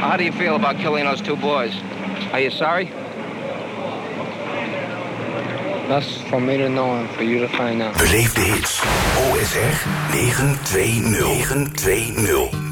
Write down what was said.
How do you feel about killing those two boys? Are you sorry? That's for me to know and for you to find out. Beleef de hits. OSR 920.